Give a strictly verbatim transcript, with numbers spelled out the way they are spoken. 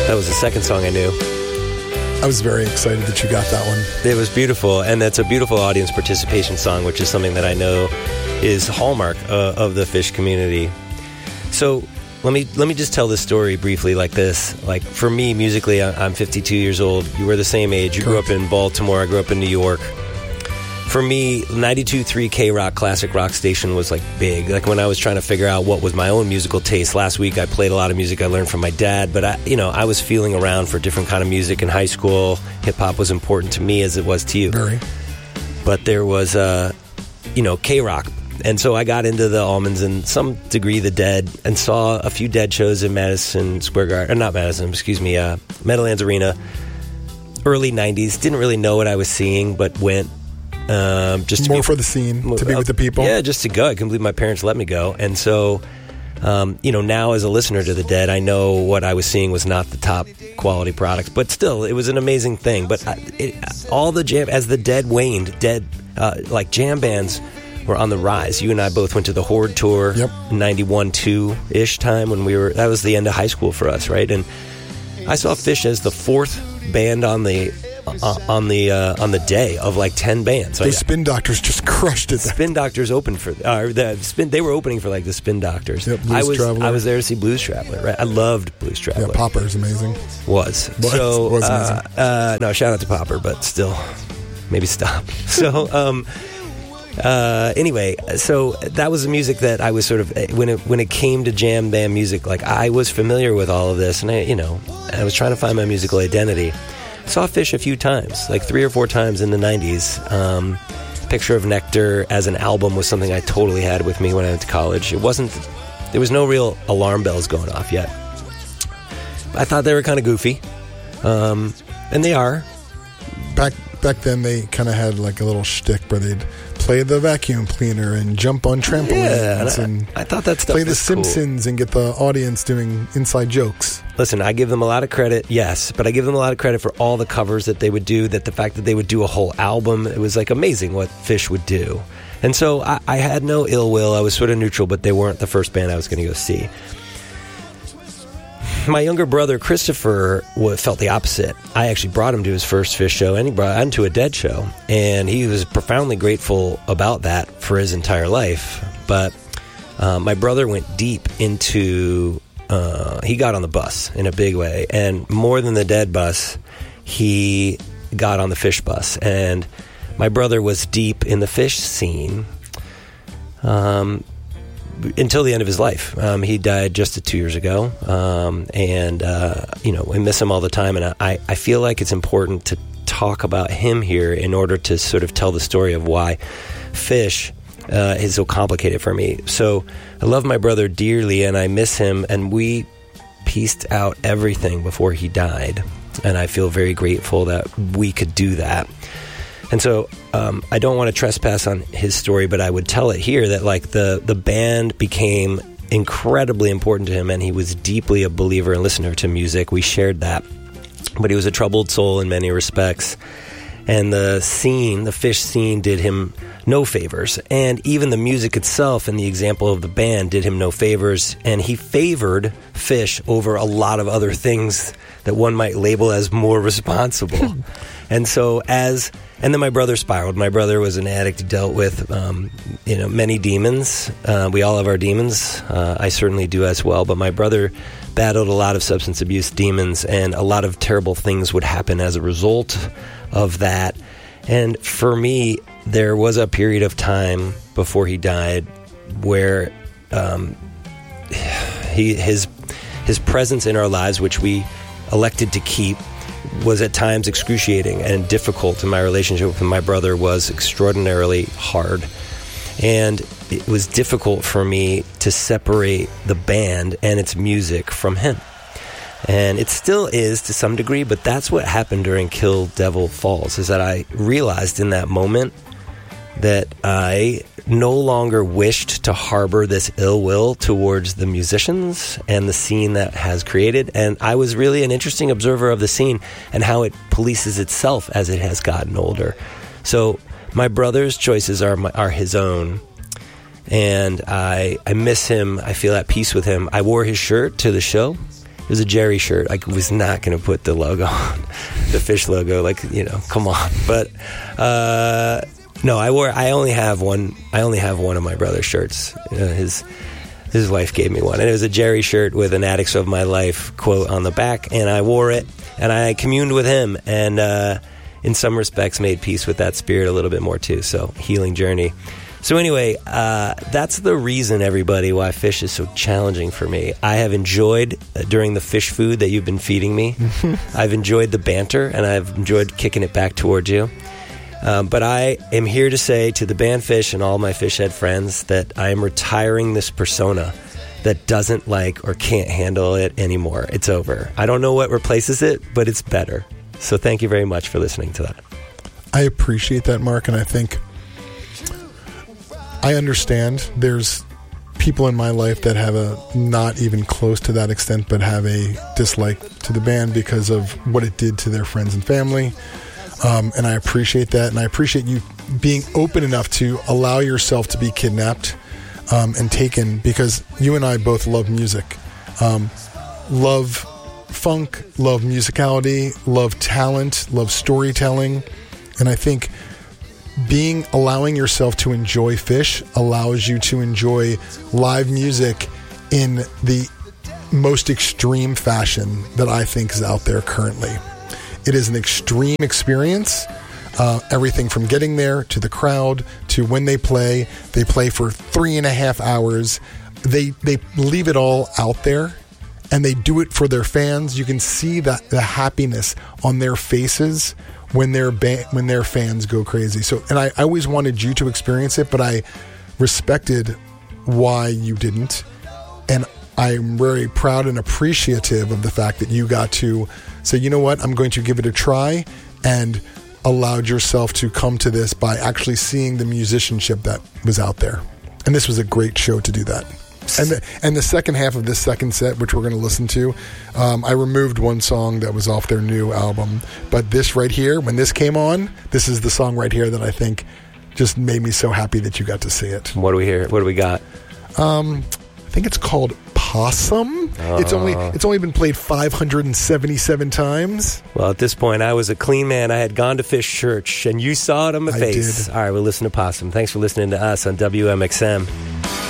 That was the second song I knew. I was very excited that you got that one. It was beautiful, and that's a beautiful audience participation song, which is something that I know is hallmark uh, of the Phish community. So let me let me just tell this story briefly like this. Like, for me, musically, I'm fifty-two years old. You were the same age. You grew up in Baltimore. I grew up in New York. For me, ninety-two point three K-Rock, classic rock station, was like big. Like, when I was trying to figure out what was my own musical taste. Last week, I played a lot of music I learned from my dad, but I, you know, I was feeling around for different kind of music in high school. Hip hop was important to me as it was to you. Very. But there was, uh, you know, K-Rock. And so I got into the Almonds and some degree the Dead, and saw a few Dead shows in Madison Square Garden, or not Madison, excuse me, uh, Meadowlands Arena, early nineties. Didn't really know what I was seeing, but went. Um, just to More be, for the scene, to be uh, with the people. Yeah, just to go. I couldn't believe my parents let me go. And so, um, you know, now as a listener to the Dead, I know what I was seeing was not the top quality products, but still, it was an amazing thing. But I, it, all the jam, as the Dead waned, Dead, uh, like jam bands were on the rise. You and I both went to the Horde tour, yep. ninety-one two-ish time when we were, that was the end of high school for us, right? And I saw Phish as the fourth band on the Uh, on the uh, on the day of like ten bands. The like, Spin Doctors just crushed it. Spin Doctors opened for uh, the Spin. They were opening for like the Spin Doctors. Yep, Blues I was Traveler. I was there to see Blues Traveler. Right, I loved Blues Traveler. Yeah, Popper is amazing. Was, was so was uh, uh, no shout out to Popper, but still, maybe stop. So um, uh, anyway, so that was the music that I was sort of when it when it came to jam band music. Like, I was familiar with all of this, and I you know I was trying to find my musical identity. Saw Phish a few times, like three or four times in the nineties. Um, Picture of Nectar as an album was something I totally had with me when I went to college. It wasn't, there was no real alarm bells going off yet. I thought they were kind of goofy, um, and they are. Back back then, they kind of had like a little shtick where they'd play the vacuum cleaner and jump on trampolines. Yeah, and I, I thought that stuff play The was Simpsons cool. And get the audience doing inside jokes. Listen, I give them a lot of credit, yes, but I give them a lot of credit for all the covers that they would do, that the fact that they would do a whole album, it was like amazing what Phish would do. And so I, I had no ill will. I was sort of neutral, but they weren't the first band I was going to go see. My younger brother, Christopher, felt the opposite. I actually brought him to his first Phish show, and he brought him to a Dead show. And he was profoundly grateful about that for his entire life. But uh, my brother went deep into... Uh, he got on the bus in a big way. And more than the Dead bus, he got on the Phish bus. And my brother was deep in the Phish scene um, until the end of his life. Um, he died just two years ago. Um, and, uh, you know, we miss him all the time. And I, I feel like it's important to talk about him here in order to sort of tell the story of why Phish uh, is so complicated for me. So I love my brother dearly, and I miss him. And we pieced out everything before he died. And I feel very grateful that we could do that. And so um, I don't want to trespass on his story, but I would tell it here that like the, the band became incredibly important to him, and he was deeply a believer and listener to music. We shared that. But he was a troubled soul in many respects. And the scene, the Phish scene, did him no favors. And even the music itself and the example of the band did him no favors. And he favored Phish over a lot of other things that one might label as more responsible. And so as... And then my brother spiraled. My brother was an addict. He dealt with, um, you know, many demons. Uh, we all have our demons. Uh, I certainly do as well. But my brother battled a lot of substance abuse demons, and a lot of terrible things would happen as a result of that. And for me, there was a period of time before he died where um, he his his presence in our lives, which we elected to keep, was at times excruciating and difficult. And my relationship with my brother was extraordinarily hard. And it was difficult for me to separate the band and its music from him. And it still is to some degree, but that's what happened during Kill Devil Falls, is that I realized in that moment that I no longer wished to harbor this ill will towards the musicians and the scene that has created. And I was really an interesting observer of the scene and how it polices itself as it has gotten older. So my brother's choices are my, are his own. And I I miss him. I feel at peace with him. I wore his shirt to the show. There's a Jerry shirt. I was not going to put the logo on, the fish logo. Like, you know, come on. But uh, no, I wore. I only have one. I only have one of my brother's shirts. Uh, his his wife gave me one, and it was a Jerry shirt with an "Addicts of My Life" quote on the back, and I wore it, and I communed with him, and uh, in some respects made peace with that spirit a little bit more too. So, healing journey. So anyway, uh, that's the reason, everybody, why fish is so challenging for me. I have enjoyed, uh, during the fish food that you've been feeding me, I've enjoyed the banter, and I've enjoyed kicking it back towards you. Um, but I am here to say to the band Fish and all my fish head friends that I am retiring this persona that doesn't like or can't handle it anymore. It's over. I don't know what replaces it, but it's better. So thank you very much for listening to that. I appreciate that, Mark, and I think I understand there's people in my life that have a not even close to that extent, but have a dislike to the band because of what it did to their friends and family. Um, and I appreciate that. And I appreciate you being open enough to allow yourself to be kidnapped um, and taken, because you and I both love music, um, love funk, love musicality, love talent, love storytelling. And I think being allowing yourself to enjoy fish allows you to enjoy live music in the most extreme fashion that I think is out there currently. It is an extreme experience. Uh, everything from getting there to the crowd to when they play. They play for three and a half hours. They they leave it all out there, and they do it for their fans. You can see that the happiness on their faces when their ba- when their fans go crazy. So, and I, I always wanted you to experience it, but I respected why you didn't, and I'm very proud and appreciative of the fact that you got to say, you know what, I'm going to give it a try, and allowed yourself to come to this by actually seeing the musicianship that was out there. And this was a great show to do that. And the, and the second half of this second set, which we're going to listen to, um, I removed one song that was off their new album. But this right here, when this came on, this is the song right here that I think just made me so happy that you got to see it. What do we hear? What do we got? Um, I think it's called Possum. Uh, it's only it's only been played five hundred seventy-seven times. Well, at this point, I was a clean man. I had gone to Fish Church, and you saw it on my I face. did. All right, we'll listen to Possum. Thanks for listening to us on W M X M.